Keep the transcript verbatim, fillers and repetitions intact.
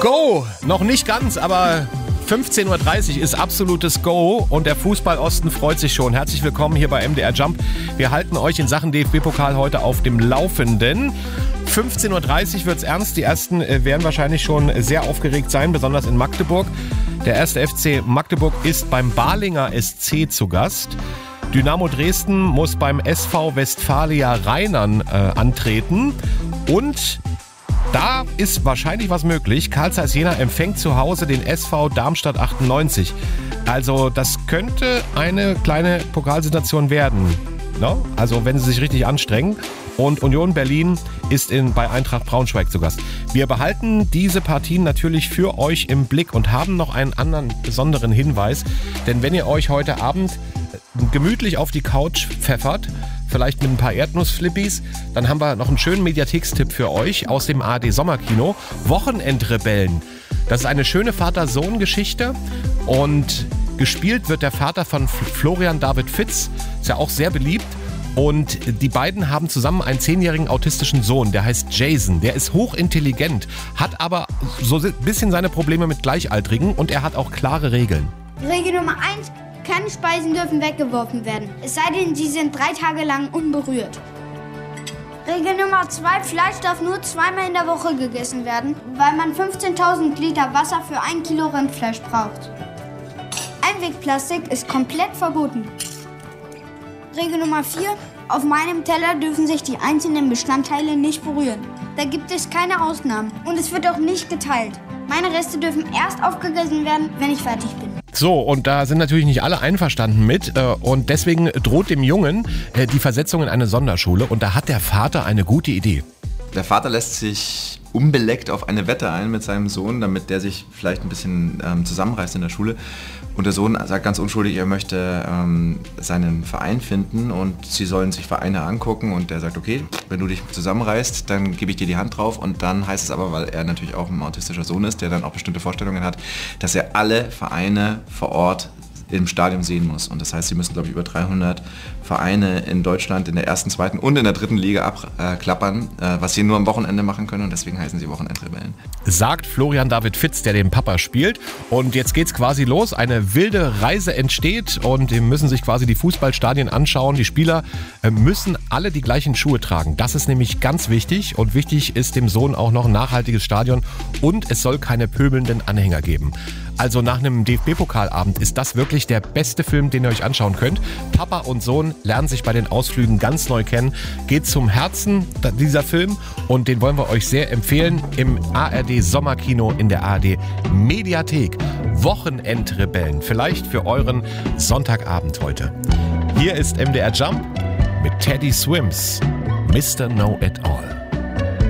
Go! Noch nicht ganz, aber fünfzehn Uhr dreißig ist absolutes Go und der Fußball-Osten freut sich schon. Herzlich willkommen hier bei M D R Jump. Wir halten euch in Sachen D F B-Pokal heute auf dem Laufenden. fünfzehn Uhr dreißig wird's ernst. Die ersten werden wahrscheinlich schon sehr aufgeregt sein, besonders in Magdeburg. Der erste F C Magdeburg ist beim Balinger S C zu Gast. Dynamo Dresden muss beim S V Westfalia Rheinern äh, antreten. Und da ist wahrscheinlich was möglich. Carl Zeiss Jena empfängt zu Hause den S V Darmstadt achtundneunzig. Also das könnte eine kleine Pokalsituation werden. No? Also wenn sie sich richtig anstrengen. Und Union Berlin ist in, bei Eintracht Braunschweig zu Gast. Wir behalten diese Partien natürlich für euch im Blick und haben noch einen anderen besonderen Hinweis. Denn wenn ihr euch heute Abend gemütlich auf die Couch pfeffert, vielleicht mit ein paar Erdnussflippis, dann haben wir noch einen schönen Mediathekstipp für euch aus dem A R D Sommerkino. Wochenendrebellen. Das ist eine schöne Vater-Sohn-Geschichte und gespielt wird der Vater von Florian David Fitz. Ist ja auch sehr beliebt. Und die beiden haben zusammen einen zehnjährigen autistischen Sohn, der heißt Jason. Der ist hochintelligent, hat aber so ein bisschen seine Probleme mit Gleichaltrigen und er hat auch klare Regeln. Regel Nummer eins. Keine Speisen dürfen weggeworfen werden, es sei denn, sie sind drei Tage lang unberührt. Regel Nummer zwei. Fleisch darf nur zweimal in der Woche gegessen werden, weil man fünfzehntausend Liter Wasser für ein Kilo Rindfleisch braucht. Einwegplastik ist komplett verboten. Regel Nummer vier. Auf meinem Teller dürfen sich die einzelnen Bestandteile nicht berühren. Da gibt es keine Ausnahmen und es wird auch nicht geteilt. Meine Reste dürfen erst aufgegessen werden, wenn ich fertig bin. So, und da sind natürlich nicht alle einverstanden mit und deswegen droht dem Jungen die Versetzung in eine Sonderschule und da hat der Vater eine gute Idee. Der Vater lässt sich unbeleckt auf eine Wette ein mit seinem Sohn, damit der sich vielleicht ein bisschen ähm, zusammenreißt in der Schule. Und der Sohn sagt ganz unschuldig, er möchte ähm, seinen Verein finden und sie sollen sich Vereine angucken und der sagt, okay, wenn du dich zusammenreißt, dann gebe ich dir die Hand drauf und dann heißt es aber, weil er natürlich auch ein autistischer Sohn ist, der dann auch bestimmte Vorstellungen hat, dass er alle Vereine vor Ort im Stadion sehen muss. Und das heißt, sie müssen, glaube ich, über dreihundert Vereine in Deutschland in der ersten, zweiten und in der dritten Liga abklappern, äh, was sie nur am Wochenende machen können und deswegen heißen sie Wochenendrebellen. Sagt Florian David Fitz, der den Papa spielt. Und jetzt geht's quasi los. Eine wilde Reise entsteht und die müssen sich quasi die Fußballstadien anschauen. Die Spieler äh, müssen alle die gleichen Schuhe tragen. Das ist nämlich ganz wichtig und wichtig ist dem Sohn auch noch ein nachhaltiges Stadion und es soll keine pöbelnden Anhänger geben. Also nach einem D F B-Pokalabend ist das wirklich der beste Film, den ihr euch anschauen könnt. Papa und Sohn lernen sich bei den Ausflügen ganz neu kennen. Geht zum Herzen dieser Film und den wollen wir euch sehr empfehlen im A R D Sommerkino in der A R D Mediathek. Wochenendrebellen, vielleicht für euren Sonntagabend heute. Hier ist M D R Jump mit Teddy Swims, Mister Know It All.